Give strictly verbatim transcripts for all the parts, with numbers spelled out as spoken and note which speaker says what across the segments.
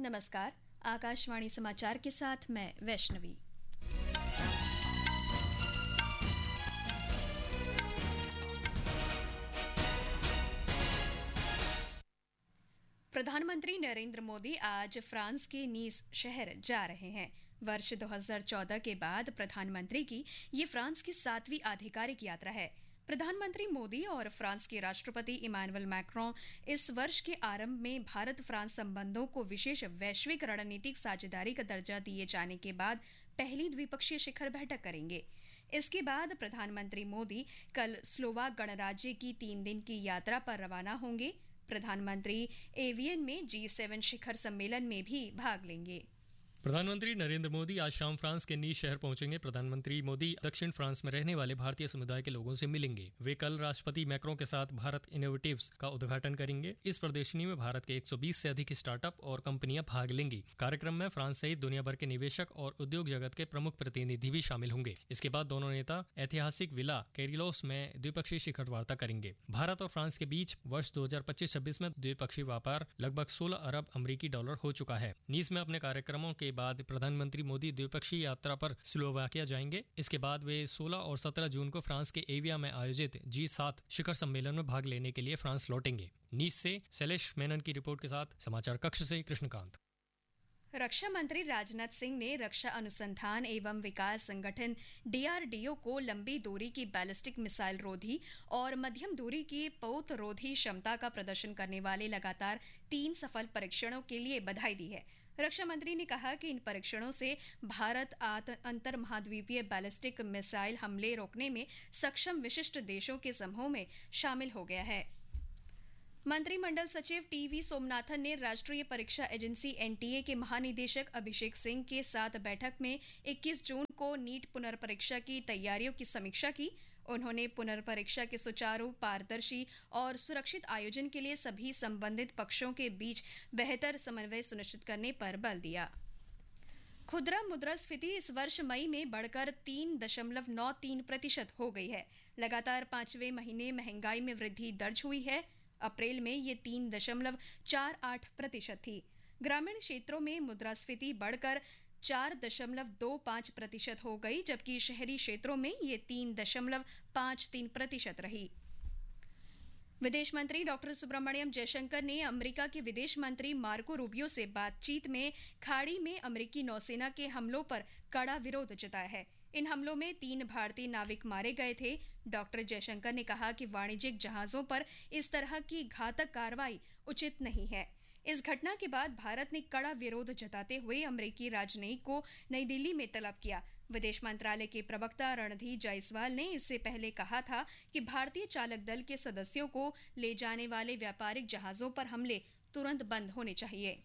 Speaker 1: नमस्कार, आकाशवाणी समाचार के साथ मैं वैष्णवी। प्रधानमंत्री नरेंद्र मोदी आज फ्रांस के नीस शहर जा रहे हैं। वर्ष दो हज़ार चौदह के बाद प्रधानमंत्री की ये फ्रांस की सातवीं आधिकारिक यात्रा है। प्रधानमंत्री मोदी और फ्रांस के राष्ट्रपति इमानुएल मैक्रों इस वर्ष के आरंभ में भारत फ्रांस संबंधों को विशेष वैश्विक रणनीतिक साझेदारी का दर्जा दिए जाने के बाद पहली द्विपक्षीय शिखर बैठक करेंगे। इसके बाद प्रधानमंत्री मोदी कल स्लोवाक गणराज्य की तीन दिन की यात्रा पर रवाना होंगे। प्रधानमंत्री एवियन में जी सेवन शिखर सम्मेलन में भी भाग लेंगे।
Speaker 2: प्रधानमंत्री नरेंद्र मोदी आज शाम फ्रांस के नीस शहर पहुंचेंगे। प्रधानमंत्री मोदी दक्षिण फ्रांस में रहने वाले भारतीय समुदाय के लोगों से मिलेंगे। वे कल राष्ट्रपति मैक्रों के साथ भारत इनोवेटिव्स का उद्घाटन करेंगे। इस प्रदर्शनी में भारत के एक सौ बीस से अधिक स्टार्टअप और कंपनियां भाग लेंगी। कार्यक्रम में फ्रांस सहित दुनिया भर के निवेशक और उद्योग जगत के प्रमुख प्रतिनिधि भी शामिल होंगे। इसके बाद दोनों नेता ऐतिहासिक विला कैरिलोस में द्विपक्षीय शिखर वार्ता करेंगे। भारत और फ्रांस के बीच वर्ष दो हजार पच्चीस छब्बीस में द्विपक्षीय व्यापार लगभग सोलह अरब अमरीकी डॉलर हो चुका है। नीस में अपने कार्यक्रमों के बाद प्रधानमंत्री मोदी द्विपक्षीय यात्रा पर स्लोवाकिया जाएंगे। इसके बाद वे सोलह और सत्रह जून को फ्रांस के एविया में आयोजित जी सात शिखर सम्मेलन में भाग लेने के लिए फ्रांस लौटेंगे। नीस से शैलेश मेनन की रिपोर्ट के साथ समाचार कक्ष से कृष्णकांत।
Speaker 1: रक्षा मंत्री राजनाथ सिंह ने रक्षा अनुसंधान एवं विकास संगठन डी आर डी ओ को लंबी दूरी की बैलिस्टिक मिसाइल रोधी और मध्यम दूरी की पोत रोधी क्षमता का प्रदर्शन करने वाले लगातार तीन सफल परीक्षणों के लिए बधाई दी है। रक्षा मंत्री ने कहा कि इन परीक्षणों से भारत अंतर महाद्वीपीय बैलिस्टिक मिसाइल हमले रोकने में सक्षम विशिष्ट देशों के समूह में शामिल हो गया है। मंत्रिमंडल सचिव टी वी सोमनाथन ने राष्ट्रीय परीक्षा एजेंसी एन टी ए के महानिदेशक अभिषेक सिंह के साथ बैठक में इक्कीस जून को नीट पुनर्परीक्षा की तैयारियों की समीक्षा की। उन्होंने पुनर्परीक्षा के सुचारू, पारदर्शी और सुरक्षित आयोजन के लिए सभी संबंधित पक्षों के बीच बेहतर समन्वय सुनिश्चित करने पर बल दिया। खुदरा मुद्रास्फीति इस वर्ष मई में बढ़कर तीन दशमलव नौ तीन प्रतिशत हो गई है। लगातार पांचवें महीने महंगाई में वृद्धि दर्ज हुई है। अप्रैल में ये तीन दशमलव चार आठ प्रतिशत थी। ग्रामीण क्षेत्रों में मुद्रास्फीति बढ़कर चार दशमलव दो पाँच प्रतिशत हो गई, जबकि शहरी क्षेत्रों में ये तीन दशमलव पाँच तीन प्रतिशत रही। विदेश मंत्री डॉक्टर सुब्रमण्यम जयशंकर ने अमेरिका के विदेश मंत्री मार्को रूबियो से बातचीत में खाड़ी में अमेरिकी नौसेना के हमलों पर कड़ा विरोध जताया है। इन हमलों में तीन भारतीय नाविक मारे गए थे। डॉक्टर जयशंकर ने कहा कि वाणिज्यिक जहाजों पर इस तरह की घातक कार्रवाई उचित नहीं है। इस घटना के बाद भारत ने कड़ा विरोध जताते हुए अमेरिकी राजनयिक को नई दिल्ली में तलब किया। विदेश मंत्रालय के प्रवक्ता रणधीर जायसवाल ने इससे पहले कहा था कि भारतीय चालक दल के सदस्यों को ले जाने वाले व्यापारिक जहाजों पर हमले तुरंत बंद होने चाहिए।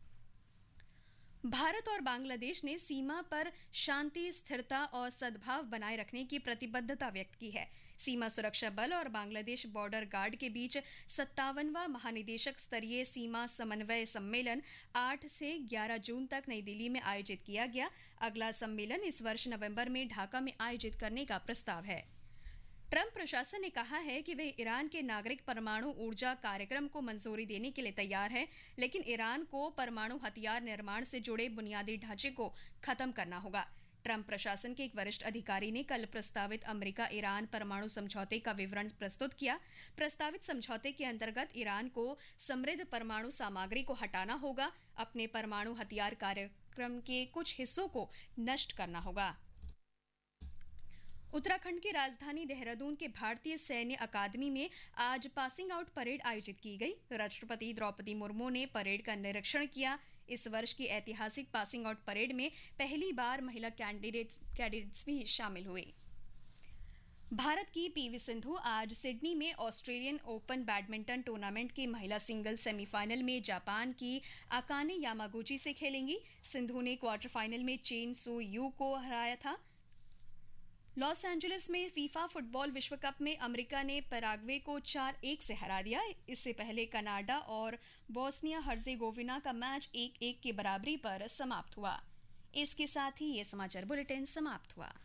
Speaker 1: भारत और बांग्लादेश ने सीमा पर शांति, स्थिरता और सद्भाव बनाए रखने की प्रतिबद्धता व्यक्त की है। सीमा सुरक्षा बल और बांग्लादेश बॉर्डर गार्ड के बीच सत्तावनवां महानिदेशक स्तरीय सीमा समन्वय सम्मेलन आठ से ग्यारह जून तक नई दिल्ली में आयोजित किया गया। अगला सम्मेलन इस वर्ष नवंबर में ढाका में आयोजित करने का प्रस्ताव है। ट्रंप प्रशासन ने कहा है कि वे ईरान के नागरिक परमाणु ऊर्जा कार्यक्रम को मंजूरी देने के लिए तैयार है, लेकिन ईरान को परमाणु हथियार निर्माण से जुड़े बुनियादी ढांचे को खत्म करना होगा। ट्रंप प्रशासन के एक वरिष्ठ अधिकारी ने कल प्रस्तावित अमेरिका ईरान परमाणु समझौते का विवरण प्रस्तुत किया। प्रस्तावित समझौते के अंतर्गत ईरान को समृद्ध परमाणु सामग्री को हटाना होगा, अपने परमाणु हथियार कार्यक्रम के कुछ हिस्सों को नष्ट करना होगा। उत्तराखंड की राजधानी देहरादून के भारतीय सैन्य अकादमी में आज पासिंग आउट परेड आयोजित की गई। राष्ट्रपति द्रौपदी मुर्मू ने परेड का निरीक्षण किया। इस वर्ष की ऐतिहासिक पासिंग आउट परेड में पहली बार महिला कैंडिडेट्स कैडेट्स भी शामिल हुए। भारत की पी वी सिंधु आज सिडनी में ऑस्ट्रेलियन ओपन बैडमिंटन टूर्नामेंट के महिला सिंगल सेमीफाइनल में जापान की अकाने यामागुची से खेलेंगी। सिंधु ने क्वार्टर फाइनल में चेन सू यू को हराया था। लॉस एंजलिस में फीफा फुटबॉल विश्व कप में अमेरिका ने पैराग्वे को चार एक से हरा दिया। इससे पहले कनाडा और बोस्निया हर्जेगोविना का मैच एक एक की बराबरी पर समाप्त हुआ। इसके साथ ही ये समाचार बुलेटिन समाप्त हुआ।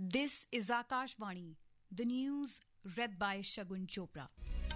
Speaker 3: This is Akashvani, the news read by Shagun Chopra.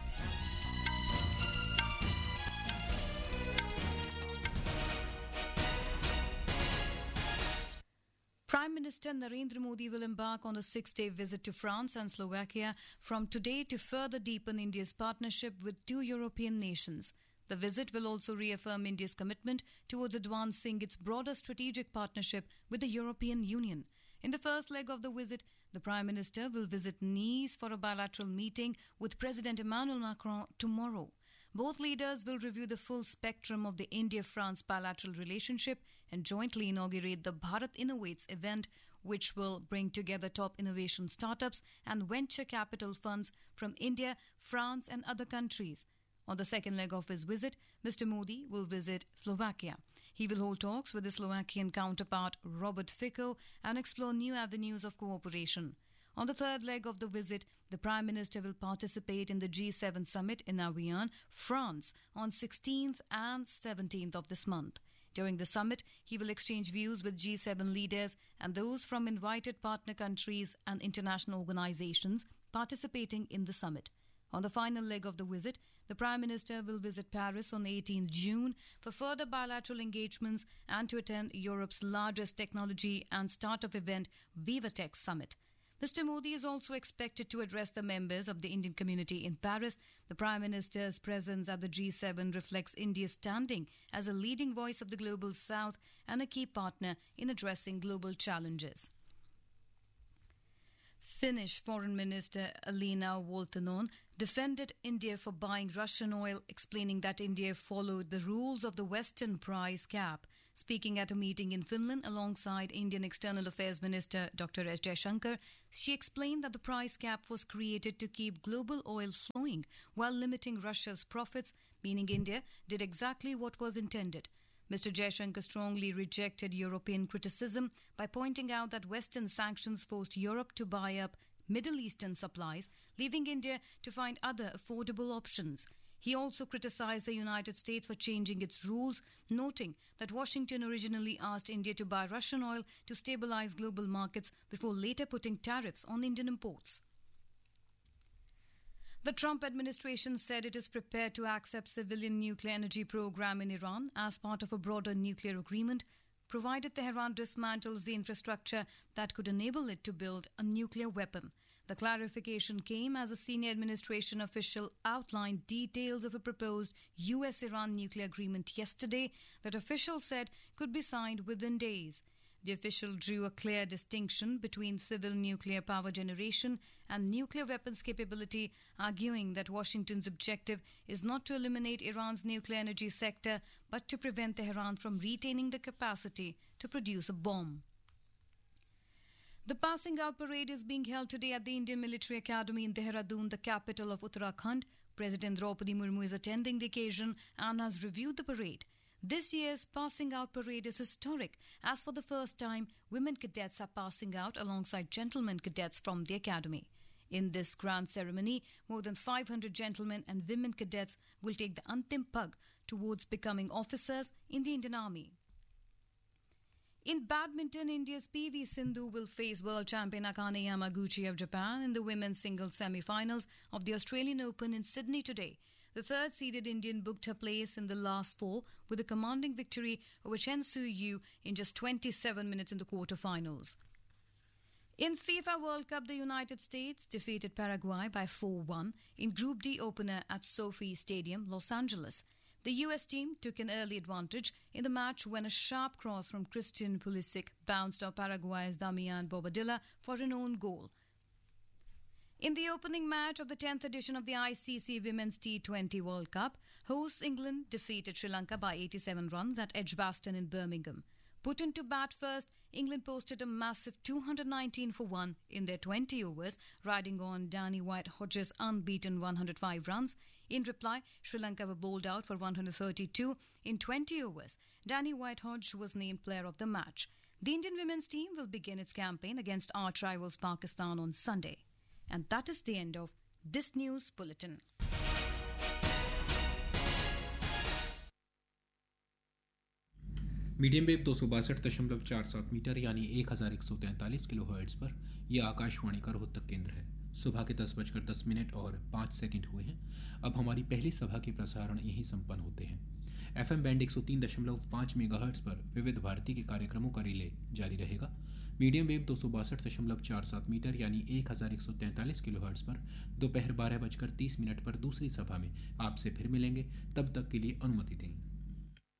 Speaker 3: Prime Minister Narendra Modi will embark on a six-day visit to France and Slovakia from today to further deepen India's partnership with two European nations. The visit will also reaffirm India's commitment towards advancing its broader strategic partnership with the European Union. In the first leg of the visit, the Prime Minister will visit Nice for a bilateral meeting with President Emmanuel Macron tomorrow. Both leaders will review the full spectrum of the India-France bilateral relationship and jointly inaugurate the Bharat Innovates event, which will bring together top innovation startups and venture capital funds from India, France and other countries. On the second leg of his visit, Mister Modi will visit Slovakia. He will hold talks with his Slovakian counterpart Robert Fico and explore new avenues of cooperation. On the third leg of the visit, the Prime Minister will participate in the G seven summit in Avignon, France, on sixteenth and seventeenth of this month. During the summit, he will exchange views with G seven leaders and those from invited partner countries and international organizations participating in the summit. On the final leg of the visit, the Prime Minister will visit Paris on eighteenth June for further bilateral engagements and to attend Europe's largest technology and startup event, VivaTech Summit. Mister Modi is also expected to address the members of the Indian community in Paris. The Prime Minister's presence at the G seven reflects India's standing as a leading voice of the global south and a key partner in addressing global challenges. Finnish Foreign Minister Elina Valtonen defended India for buying Russian oil, explaining that India followed the rules of the Western price cap. Speaking at a meeting in Finland alongside Indian External Affairs Minister Doctor S. Jaishankar, she explained that the price cap was created to keep global oil flowing while limiting Russia's profits, meaning India did exactly what was intended. Mister Jaishankar strongly rejected European criticism by pointing out that Western sanctions forced Europe to buy up Middle Eastern supplies, leaving India to find other affordable options. He also criticized the United States for changing its rules, noting that Washington originally asked India to buy Russian oil to stabilize global markets before later putting tariffs on Indian imports. The Trump administration said it is prepared to accept civilian nuclear energy program in Iran as part of a broader nuclear agreement, provided Tehran dismantles the infrastructure that could enable it to build a nuclear weapon. The clarification came as a senior administration official outlined details of a proposed U S Iran nuclear agreement yesterday that officials said could be signed within days. The official drew a clear distinction between civil nuclear power generation and nuclear weapons capability, arguing that Washington's objective is not to eliminate Iran's nuclear energy sector, but to prevent Tehran from retaining the capacity to produce a bomb. The passing out parade is being held today at the Indian Military Academy in Dehradun, the capital of Uttarakhand. President Draupadi Murmu is attending the occasion and has reviewed the parade. This year's passing out parade is historic, as for the first time, women cadets are passing out alongside gentlemen cadets from the academy. In this grand ceremony, more than five hundred gentlemen and women cadets will take the Antim Pag towards becoming officers in the Indian Army. In badminton, India's P V Sindhu will face world champion Akane Yamaguchi of Japan in the women's singles semi-finals of the Australian Open in Sydney today. The third-seeded Indian booked her place in the last four with a commanding victory over Chen Su-yu in just twenty-seven minutes in the quarter-finals. In FIFA World Cup, the United States defeated Paraguay by four one in Group D opener at SoFi Stadium, Los Angeles. The U S team took an early advantage in the match when a sharp cross from Christian Pulisic bounced off Paraguay's Damian Bobadilla for an own goal. In the opening match of the tenth edition of the I C C Women's T twenty World Cup, hosts England defeated Sri Lanka by eighty-seven runs at Edgbaston in Birmingham. Put into bat first, England posted a massive two hundred nineteen for one in their twenty overs, riding on Danny White-Hodges' unbeaten one hundred five runs. In reply, Sri Lanka were bowled out for one hundred thirty-two in twenty overs. Danny White-Hodge was named player of the match. The Indian women's team will begin its campaign against arch rivals Pakistan on Sunday. And that is the end of this news bulletin.
Speaker 4: Medium wave दो सौ बासठ दशमलव चार सात metre यानी एक हज़ार एक सौ तैंतालीस किलो हर्ट्ज पर यह आकाशवाणी का रोहतक केंद्र है। सुबह के दस बजकर दस मिनट और पाँच सेकंड हुए हैं। अब हमारी पहली सभा के प्रसारण यहीं संपन्न होते हैं। एफएम बैंड एक सौ तीन दशमलव पाँच मेगाहर्ट्ज पर विविध भारती के कार्यक्रमों का रिले जारी रहेगा। मीडियम वेव दो सौ बासठ दशमलव चार सात मीटर यानी एक हज़ार एक सौ तैंतालीस किलो हर्ट्ज पर दोपहर बारह बजकर तीस मिनट पर दूसरी सभा में आपसे फिर मिलेंगे। तब तक के लिए अनुमति दें।